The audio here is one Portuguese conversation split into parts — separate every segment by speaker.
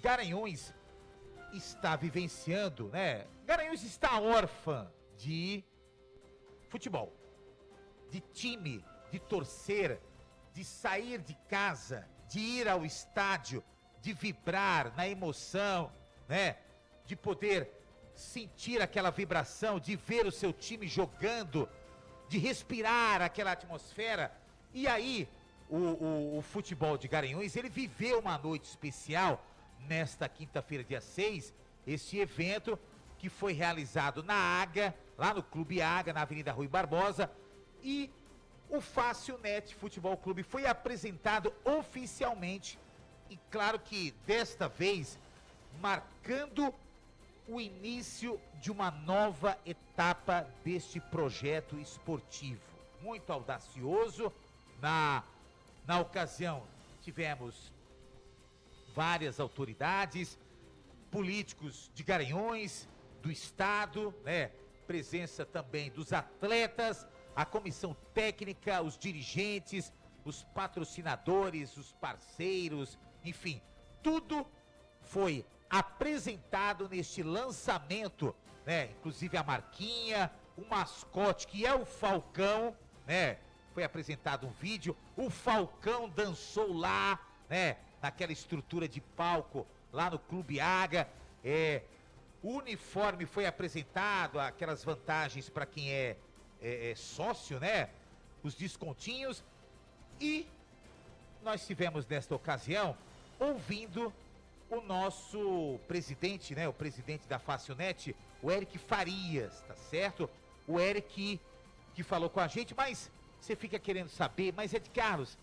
Speaker 1: Garanhuns está vivenciando, né? Garanhuns está órfã de futebol, de time, de torcer, de sair de casa, de ir ao estádio, de vibrar na emoção, né? De poder sentir aquela vibração, de ver o seu time jogando, de respirar aquela atmosfera. E aí, o futebol de Garanhuns, ele viveu uma noite especial nesta quinta-feira, dia 6, este evento que foi realizado na Águia, lá no Clube Águia, na Avenida Rui Barbosa, e o Fácil Net Futebol Clube foi apresentado oficialmente, e claro que desta vez marcando o início de uma nova etapa deste projeto esportivo. Muito audacioso. Na ocasião tivemos várias autoridades, políticos de Garanhuns, do estado, né? Presença também dos atletas, a comissão técnica, os dirigentes, os patrocinadores, os parceiros, enfim, tudo foi apresentado neste lançamento, né? Inclusive a marquinha, o mascote que é o Falcão, né? Foi apresentado um vídeo, o Falcão dançou lá, né? Naquela estrutura de palco lá no Clube Águia, o uniforme foi apresentado, aquelas vantagens para quem é sócio, né? Os descontinhos. E nós tivemos nesta ocasião ouvindo o nosso presidente, né? O presidente da Fácil Net, o Eric Farias, tá certo? O Eric que falou com a gente, mas você fica querendo saber, mas Ed Carlos,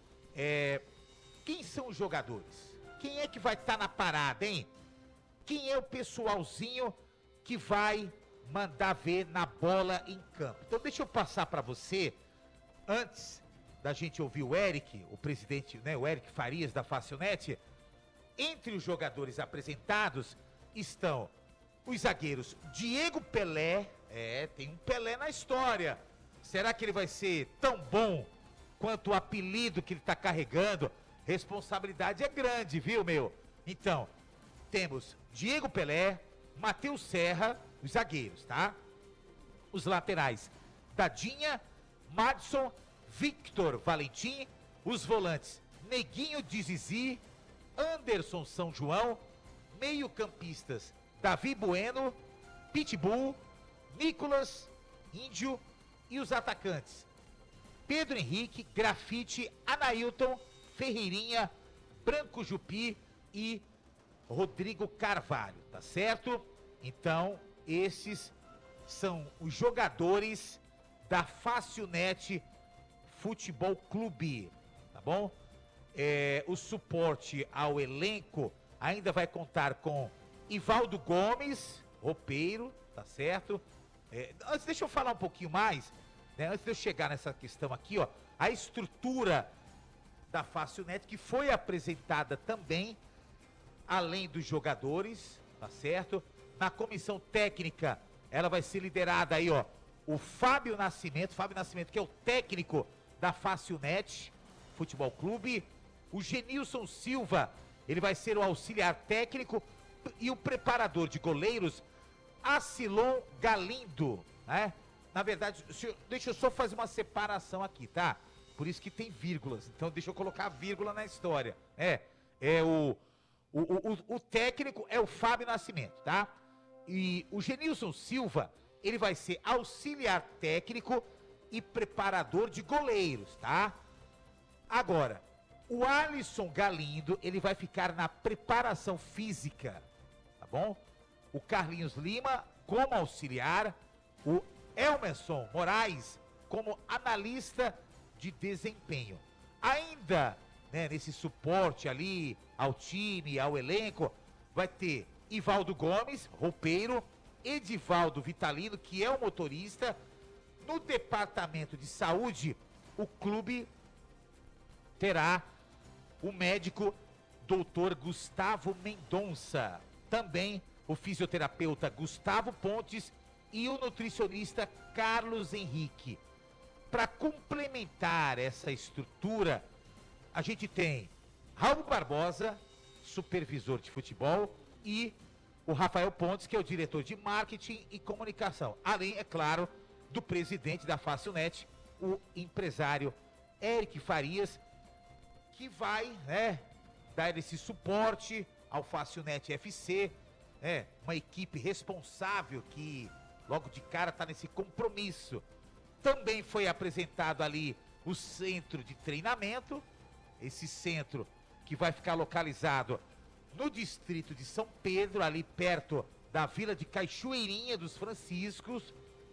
Speaker 1: quem são os jogadores? Quem é que vai estar na parada, hein? Quem é o pessoalzinho que vai mandar ver na bola em campo? Então deixa eu passar para você, antes da gente ouvir o Eric, o presidente, né, o Eric Farias da Fácil Net. Entre os jogadores apresentados estão os zagueiros Diego Pelé, tem um Pelé na história. Será que ele vai ser tão bom quanto o apelido que ele está carregando? Responsabilidade é grande, viu, meu? Então, temos Diego Pelé, Matheus Serra, os zagueiros, tá? Os laterais, Dadinha, Madison, Victor Valentim, os volantes, Neguinho de Zizi, Anderson São João, meio-campistas, Davi Bueno, Pitbull, Nicolas, Índio, e os atacantes, Pedro Henrique, Grafite, Anailton, Ferreirinha, Branco Jupi e Rodrigo Carvalho, tá certo? Então, esses são os jogadores da Fácil Net Futebol Clube, tá bom? O suporte ao elenco ainda vai contar com Ivaldo Gomes, roupeiro, tá certo? Antes, deixa eu falar um pouquinho mais, né? Antes de eu chegar nessa questão aqui, ó, a estrutura da Fácil Net que foi apresentada também, além dos jogadores, tá certo? Na comissão técnica, ela vai ser liderada aí, ó, o Fábio Nascimento que é o técnico da Fácil Net Futebol Clube, o Genilson Silva, ele vai ser o auxiliar técnico, e o preparador de goleiros, Acilon Galindo, né? Na verdade, deixa eu só fazer uma separação aqui, tá? Por isso que tem vírgulas, então deixa eu colocar a vírgula na história. O técnico é o Fábio Nascimento, tá? E o Genilson Silva, ele vai ser auxiliar técnico e preparador de goleiros, tá? Agora, o Alisson Galindo, ele vai ficar na preparação física, tá bom? O Carlinhos Lima como auxiliar, o Elmerson Moraes como analista de desempenho. Ainda, né, nesse suporte ali ao time, ao elenco, vai ter Ivaldo Gomes, roupeiro, Edivaldo Vitalino, que é o motorista. No departamento de saúde, o clube terá o médico Dr. Gustavo Mendonça, também o fisioterapeuta Gustavo Pontes e o nutricionista Carlos Henrique. Para complementar essa estrutura, a gente tem Raul Barbosa, supervisor de futebol, e o Rafael Pontes, que é o diretor de marketing e comunicação. Além, é claro, do presidente da Facilnet, o empresário Eric Farias, que vai, dar esse suporte ao Facilnet FC, uma equipe responsável que logo de cara está nesse compromisso. Também foi apresentado ali o centro de treinamento, esse centro que vai ficar localizado no distrito de São Pedro, ali perto da vila de Cachoeirinha dos Franciscos.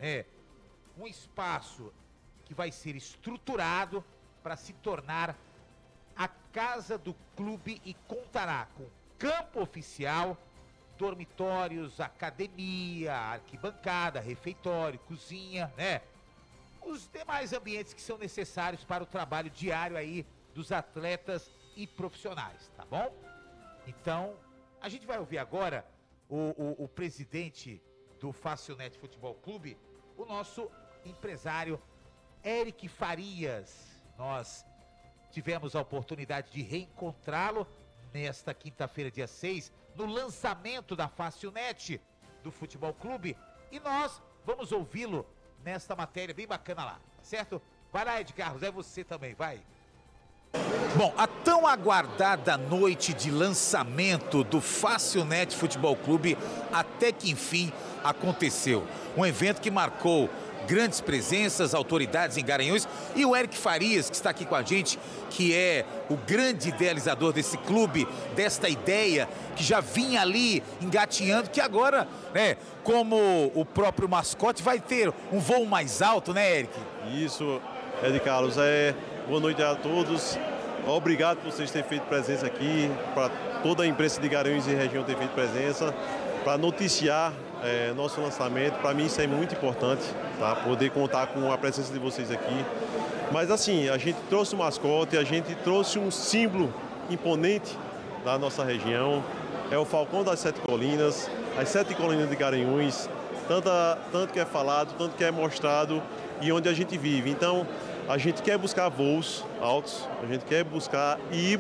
Speaker 1: Um espaço que vai ser estruturado para se tornar a casa do clube e contará com campo oficial, dormitórios, academia, arquibancada, refeitório, cozinha, os demais ambientes que são necessários para o trabalho diário aí dos atletas e profissionais, tá bom? Então, a gente vai ouvir agora o presidente do Facilnet Futebol Clube, o nosso empresário Eric Farias. Nós tivemos a oportunidade de reencontrá-lo nesta quinta-feira, dia 6, no lançamento da Facilnet do Futebol Clube, e nós vamos ouvi-lo nesta matéria bem bacana lá, certo? Vai lá, Ed Carlos, é você também, vai. Bom, a tão aguardada noite de lançamento do Facilnet Futebol Clube até que enfim aconteceu. Um evento que marcou grandes presenças, autoridades em Garanhuns, e o Eric Farias, que está aqui com a gente, que é o grande idealizador desse clube, desta ideia que já vinha ali engatinhando, que agora, como o próprio mascote, vai ter um voo mais alto, né, Eric?
Speaker 2: Isso, Ed Carlos, boa noite a todos. Obrigado por vocês terem feito presença aqui, para toda a imprensa de Garanhuns e região ter feito presença, para noticiar nosso lançamento. Para mim isso é muito importante, tá? Poder contar com a presença de vocês aqui. Mas assim, a gente trouxe um mascote, a gente trouxe um símbolo imponente da nossa região. É o Falcão das Sete Colinas, as Sete Colinas de Garanhuns, tanto que é falado, tanto que é mostrado e onde a gente vive. Então, a gente quer buscar voos altos, a gente quer buscar e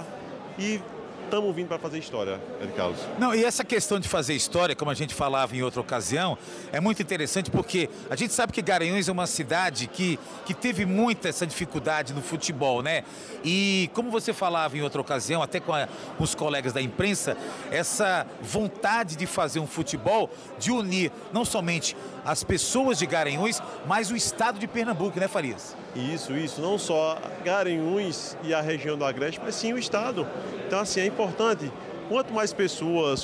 Speaker 2: estamos vindo para fazer história, Ed Carlos.
Speaker 1: Não, e essa questão de fazer história, como a gente falava em outra ocasião, é muito interessante porque a gente sabe que Garanhuns é uma cidade que teve muita essa dificuldade no futebol, né? E como você falava em outra ocasião, até com os colegas da imprensa, essa vontade de fazer um futebol, de unir não somente as pessoas de Garanhuns, mas o estado de Pernambuco, né, Farias?
Speaker 2: Isso, não só Garanhuns e a região do Agreste, mas sim o estado. Então, assim, é importante, quanto mais pessoas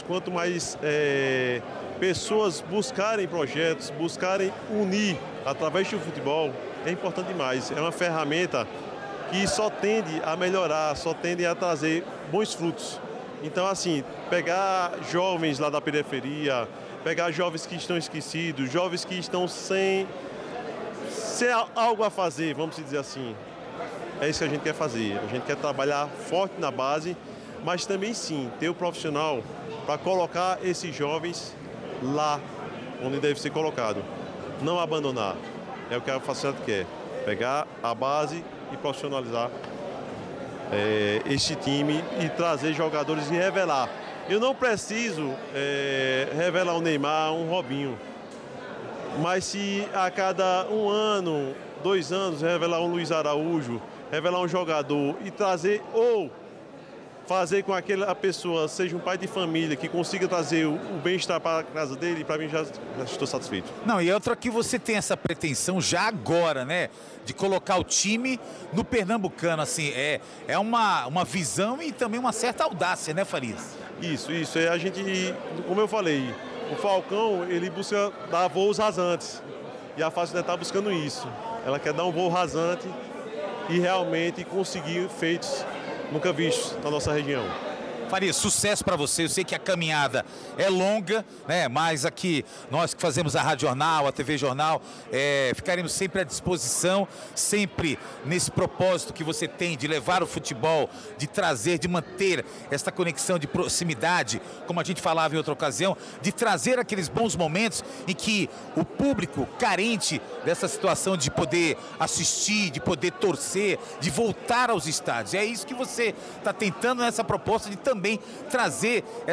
Speaker 2: buscarem projetos, buscarem unir através do futebol, é importante demais. É uma ferramenta que só tende a melhorar, só tende a trazer bons frutos. Então, assim, pegar jovens lá da periferia, pegar jovens que estão esquecidos, jovens que estão sem algo a fazer, vamos dizer assim. É isso que a gente quer fazer. A gente quer trabalhar forte na base, mas também sim, ter o profissional para colocar esses jovens lá onde deve ser colocado. Não abandonar. É o que a Facilnet quer. Pegar a base e profissionalizar este time e trazer jogadores e revelar. Eu não preciso revelar um Neymar, um Robinho. Mas se a cada 1 ano, 2 anos, revelar um Luiz Araújo, revelar um jogador e trazer ou fazer com que aquela pessoa seja um pai de família que consiga trazer o bem-estar para a casa dele, para mim já estou satisfeito.
Speaker 1: Não, e outra que você tem essa pretensão já agora, né? De colocar o time no Pernambucano, assim, é uma visão e também uma certa audácia, né, Farias?
Speaker 2: Isso, a gente, como eu falei, o Falcão, ele busca dar voos rasantes e a Facilnet está buscando isso. Ela quer dar um voo rasante e realmente conseguir feitos nunca vistos na nossa região.
Speaker 1: Farias, sucesso para você. Eu sei que a caminhada é longa, né? Mas aqui, nós que fazemos a Rádio Jornal, a TV Jornal, ficaremos sempre à disposição, sempre nesse propósito que você tem de levar o futebol, de trazer, de manter esta conexão de proximidade, como a gente falava em outra ocasião, de trazer aqueles bons momentos em que o público carente dessa situação de poder assistir, de poder torcer, de voltar aos estádios. É isso que você está tentando nessa proposta de também
Speaker 3: também trazer